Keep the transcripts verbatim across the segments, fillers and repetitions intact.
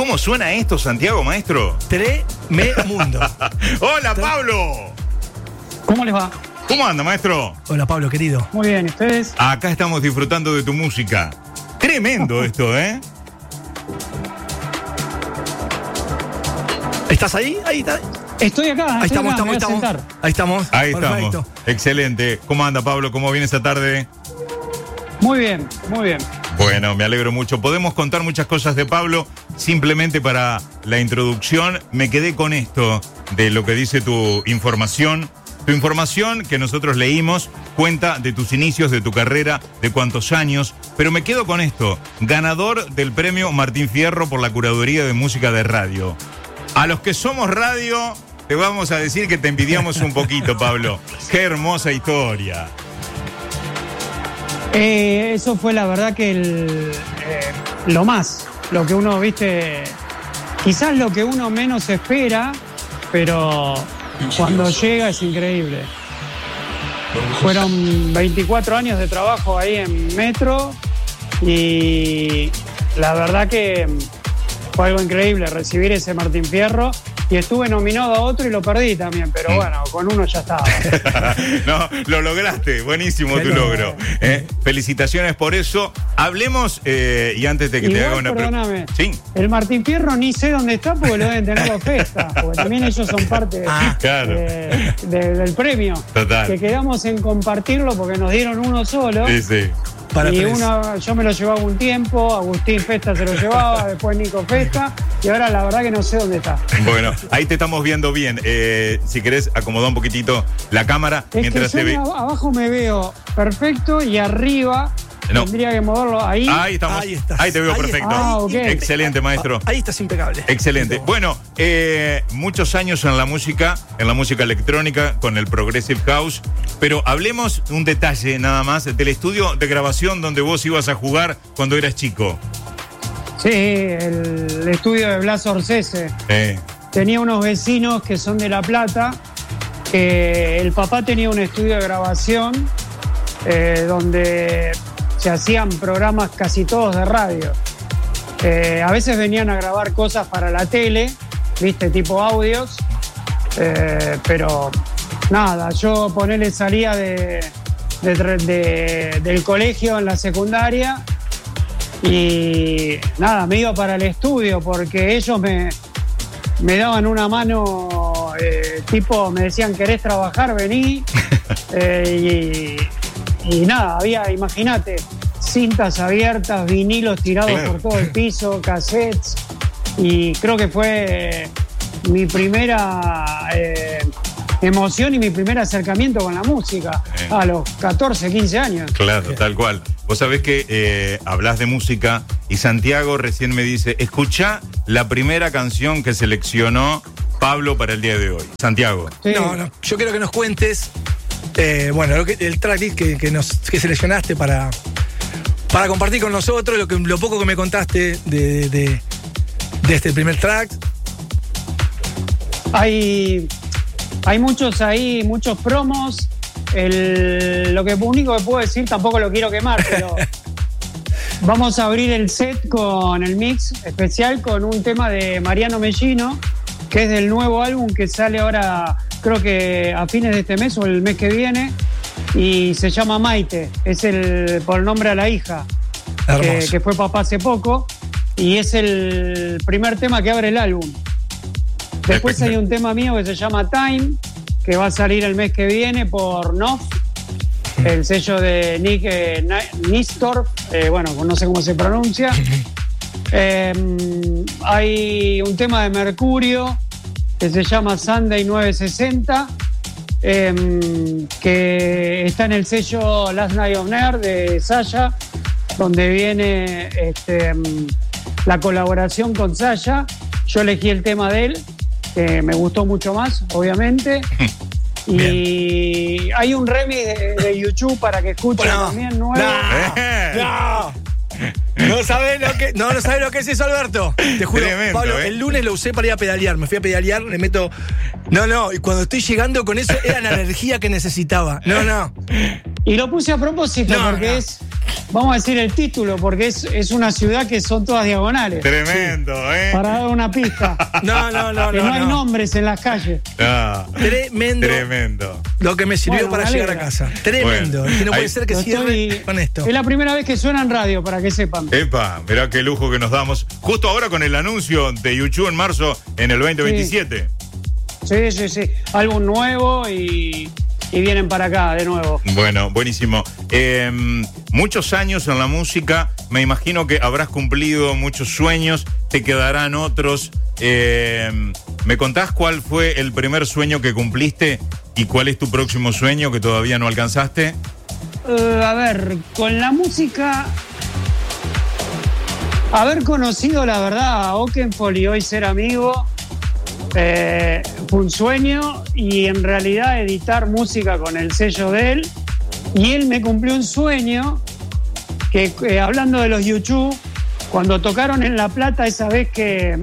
¿Cómo suena esto, Santiago, maestro? Trememundo. ¡Hola, Pablo! ¿Cómo les va? ¿Cómo anda, maestro? Hola, Pablo, querido. Muy bien, ¿y ustedes? Acá estamos disfrutando de tu música. Tremendo esto, ¿eh? ¿Estás ahí? Ahí está. Estoy acá, Ahí estoy estamos, acá, estamos, me voy a estamos. sentar. Ahí estamos. Ahí Perfecto. estamos. Excelente. ¿Cómo anda, Pablo? ¿Cómo viene esta tarde? Muy bien, muy bien. Bueno, me alegro mucho. Podemos contar muchas cosas de Pablo. Simplemente para la introducción, me quedé con esto de lo que dice tu información. Tu información que nosotros leímos cuenta de tus inicios, de tu carrera, de cuántos años, pero me quedo con esto. Ganador del premio Martín Fierro por la curaduría de música de radio. A los que somos radio, te vamos a decir que te envidiamos un poquito, Pablo. Qué hermosa historia. Eh, eso fue la verdad que el, eh, lo más, lo que uno, viste, quizás lo que uno menos espera, pero cuando llega es increíble. Fueron veinticuatro años de trabajo ahí en Metro y la verdad que fue algo increíble recibir ese Martín Fierro. Y estuve nominado a otro y lo perdí también, pero bueno, con uno ya estaba. No, lo lograste, buenísimo tu logro. Eh, felicitaciones por eso. Hablemos, eh, y antes de que Igual, te haga una pregunta. perdóname, Sí. el Martín Fierro ni sé dónde está porque lo deben tener los festas, porque también ellos son parte Ah, claro. de, de, del premio. Total. Que quedamos en compartirlo porque nos dieron uno solo. Sí, sí. Para y tres. una, yo me lo llevaba un tiempo, Agustín Festa se lo llevaba, después Nico Festa, y ahora la verdad que no sé dónde está. Bueno, ahí te estamos viendo bien. Eh, si querés, acomodá un poquitito la cámara Es mientras que se yo ve. me- abajo me veo perfecto y arriba No. tendría que moverlo ahí. Ahí estamos. Ahí estás. Ahí te veo Ahí perfecto. estás. Ah, ok. Excelente, maestro. Ahí estás impecable. Excelente. Bueno, eh, muchos años en la música, en la música electrónica, con el Progressive House, pero hablemos un detalle nada más del estudio de grabación donde vos ibas a jugar cuando eras chico. Sí, el estudio de Blas Orsese. Eh, Tenía unos vecinos que son de La Plata, que el papá tenía un estudio de grabación eh, donde se hacían programas casi todos de radio. Eh, a veces venían a grabar cosas para la tele, viste, tipo audios, eh, pero nada, yo ponele salía de, de- de- del colegio en la secundaria y nada, me iba para el estudio porque ellos me, me daban una mano, eh, tipo, me decían, ¿querés trabajar? Vení. Eh, y, y nada, había, imagínate, cintas abiertas, vinilos tirados Claro. por todo el piso, cassettes. Y creo que fue mi primera eh, emoción y mi primer acercamiento con la música Eh. a los catorce, quince años. claro, tal cual. Vos sabés que eh, hablas de música y Santiago recién me dice, escuchá la primera canción que seleccionó Pablo para el día de hoy. Santiago. Sí. No, no. Yo quiero que nos cuentes, eh, bueno, lo que, el tracklist que, que, nos, que seleccionaste para, para compartir con nosotros, lo, que, lo poco que me contaste de, de, de este primer track. Hay, hay muchos ahí, muchos promos. El- lo que único que puedo decir, tampoco lo quiero quemar, pero vamos a abrir el set con el mix especial con un tema de Mariano Mellino, que es del nuevo álbum que sale ahora, creo que a fines de este mes o el mes que viene, y se llama Maite, es el por el nombre a la hija, que, Hermoso. que fue papá hace poco, y es el primer tema que abre el álbum. Después hay un tema mío que se llama Time, que va a salir el mes que viene por Nof, el sello de Nick eh, Na- Nistorf, eh, bueno, no sé cómo se pronuncia. Eh, hay un tema de Mercurio que se llama Sunday nueve sesenta, eh, que está en el sello Last Night of Nerd de Sasha, donde viene este, la colaboración con Sasha. Yo elegí el tema de él, que me gustó mucho más, obviamente. Y hay un remix de, de YouTube para que escuchen No, también nuevo. Eh. No, no sabes lo que, no, no sabes lo que es eso, Alberto. Te juro, Tremendo, Pablo, ¿eh? el lunes lo usé para ir a pedalear. Me fui a pedalear, le meto. No, no, y cuando estoy llegando con eso era la energía que necesitaba. No, no. Y lo puse a propósito No, porque no. es vamos a decir el título, porque es, es una ciudad que son todas diagonales. Tremendo, sí. ¿eh? Para dar una pista. No, no, no, que no. no hay no. nombres en las calles. Ah, Tremendo. Tremendo. Lo que me sirvió Bueno, para me llegar a alegra. casa. Tremendo. Bueno, que no puede ahí- ser que Lo cierre estoy- con esto. Es la primera vez que suena en radio, para que sepan. Epa, mirá qué lujo que nos damos. Justo ahora con el anuncio de YouTube en marzo en el veinte veintisiete. Sí, sí, sí. Álbum nuevo y, y vienen para acá de nuevo. Bueno, buenísimo. Eh, muchos años en la música, me imagino que habrás cumplido muchos sueños, te quedarán otros. Eh, ¿Me contás cuál fue el primer sueño que cumpliste y cuál es tu próximo sueño que todavía no alcanzaste? Eh, a ver, con la música, haber conocido la verdad a Oakenfold y hoy ser amigo, eh, fue un sueño, y en realidad editar música con el sello de él, y él me cumplió un sueño que, eh, hablando de los YouTube, cuando tocaron en La Plata esa vez que,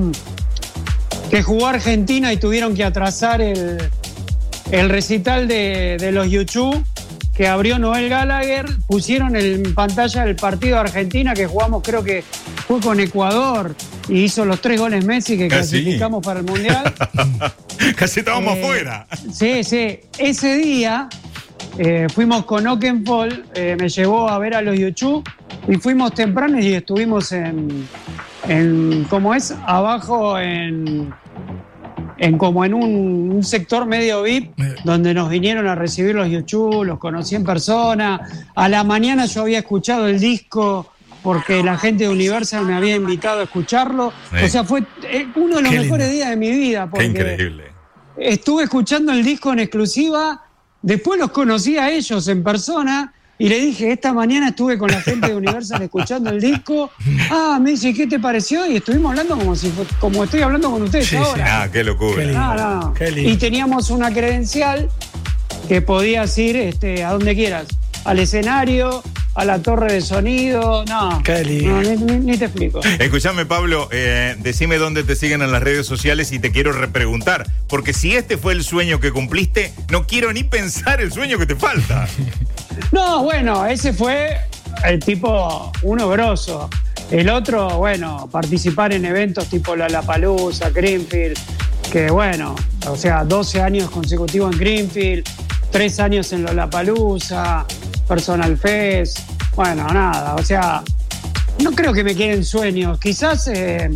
que jugó Argentina y tuvieron que atrasar el, el recital de, de los YouTube, que abrió Noel Gallagher, pusieron en pantalla el partido de Argentina que jugamos, creo que fue con Ecuador, y hizo los tres goles Messi que Ah, clasificamos sí. para el Mundial. Casi estábamos Eh, afuera. Sí, sí. Ese día eh, fuimos con Oakenfold, eh, me llevó a ver a los YouTube y fuimos tempranos y estuvimos en, en ¿cómo es? Abajo en, en como en un, un sector medio V I P, donde nos vinieron a recibir los YouTube, los conocí en persona. A la mañana yo había escuchado el disco porque la gente de Universal me había invitado a escucharlo. Sí. O sea, fue eh, uno de los Qué mejores lindo. días de mi vida. Qué Porque increíble. estuve escuchando el disco en exclusiva, después los conocí a ellos en persona y le dije, esta mañana estuve con la gente de Universal escuchando el disco. Ah, me dice, ¿qué te pareció? Y estuvimos hablando como si fue- como estoy hablando con ustedes Sí, sí. ahora. Ah, qué locura. Qué lindo. No, no, no. Qué lindo. Y teníamos una credencial que podías ir este, a donde quieras, al escenario, a la torre de sonido, no, Qué lindo. no, ni, ni- ni te explico. Escuchame, Pablo, eh, decime dónde te siguen en las redes sociales y te quiero repreguntar, porque si este fue el sueño que cumpliste, no quiero ni pensar el sueño que te falta. No, bueno, ese fue el tipo uno grosso. El otro, bueno, participar en eventos tipo Lollapalooza, Greenfield, que bueno, o sea, doce años consecutivos en Greenfield, tres años en Lollapalooza, Personal Fest, bueno, nada, o sea, no creo que me queden sueños, quizás eh,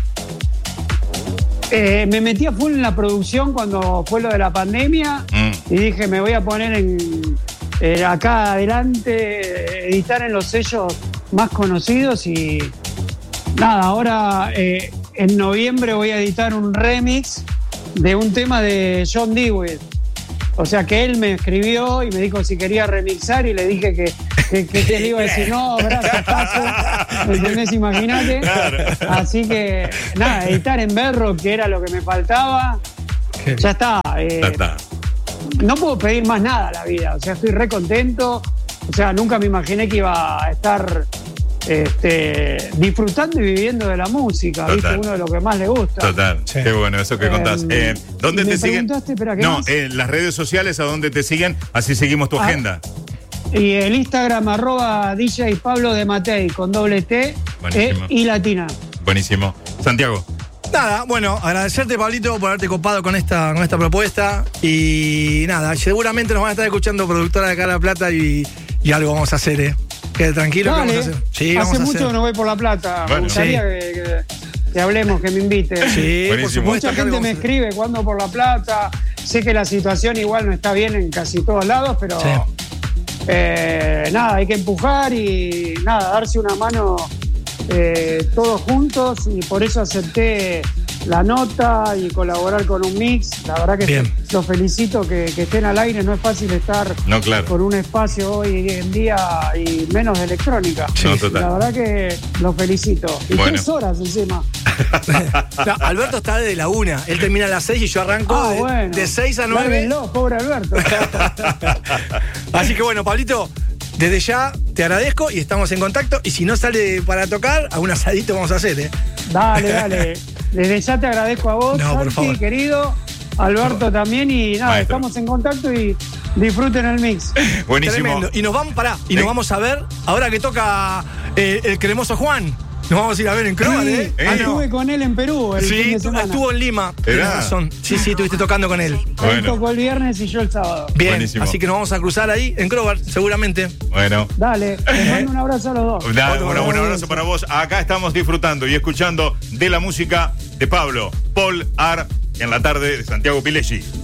eh, me metí a full en la producción cuando fue lo de la pandemia Mm. y dije, me voy a poner en eh, acá adelante, eh, editar en los sellos más conocidos y nada, ahora eh, en noviembre voy a editar un remix de un tema de John Dewey. O sea que él me escribió y me dijo si quería remixar y le dije que, que, que, que le iba a decir no, gracias, paso. ¿Me entendés? Imagínate. Así que nada, editar en Bedrock, que era lo que me faltaba, Qué ya está. eh, Ya está. no puedo pedir más nada a la vida, o sea, estoy re contento, o sea, nunca me imaginé que iba a estar este, disfrutando y viviendo de la música, Total. ¿viste? Uno de lo que más le gusta. Total, Sí. qué bueno eso que Eh, contás. Eh, ¿Dónde me te siguen? preguntaste, pero ¿qué No, más? en las redes sociales, ¿a dónde te siguen? Así seguimos tu Ah. agenda. Y el Instagram, arroba D J Pablo de Matei, con doble T e Buenísimo. y latina. Buenísimo. Santiago. Nada, bueno, agradecerte, Pablito, por haberte copado con esta, con esta propuesta. Y nada, seguramente nos van a estar escuchando productora de acá de La Plata y, y algo vamos a hacer, ¿eh? Quede tranquilo que Dale, vamos a hacer. Sí, hace vamos a mucho hacer. que no voy por La Plata, Bueno. me gustaría Sí. que, que- que hablemos, que me inviten. Sí, por Buenísimo. supuesto. Mucha acá gente lo me vamos a- escribe cuando por La Plata. Sé que la situación igual no está bien en casi todos lados, pero Sí. eh, nada, hay que empujar y nada, darse una mano eh, todos juntos y por eso acepté la nota y colaborar con un mix. La verdad que Bien. los felicito que, que estén al aire, no es fácil estar No, claro. por un espacio hoy en día y menos de electrónica. No, total. La verdad que los felicito. Y Bueno. tres horas encima. No, Alberto está desde la una. Él termina a las seis y yo arranco Ah, de, bueno. de seis a nueve. Lárguenlo, pobre Alberto. Así que bueno, Pablito, desde ya te agradezco y estamos en contacto. Y si no sale para tocar, a un asadito vamos a hacer, ¿eh? Dale, dale. Desde ya te agradezco a vos, No, por Santi, favor. querido. Alberto también. Y nada, Maestro. estamos en contacto y Disfruten el mix. Buenísimo. Tremendo. Y nos vamos, pará, y nos ¿Eh? vamos a ver, ahora que toca eh, el cremoso Juan. Nos vamos a ir a ver en Crobar, ¿eh? ¿Eh? Ah, no. Estuve con él en Perú el fin Sí, de semana. estuvo en Lima. Tienes ¿Era? razón. Sí, sí, estuviste tocando con él. Él Bueno. tocó el viernes y yo el sábado. Bien, Buenísimo. así que nos vamos a cruzar ahí en Crobar, seguramente. Bueno. Dale, les mando un abrazo a los dos. Da- Otro bueno, un abrazo. abrazo para vos. Acá estamos disfrutando y escuchando de la música de Pablo, Paul Ar, en la tarde de Santiago Pilesi.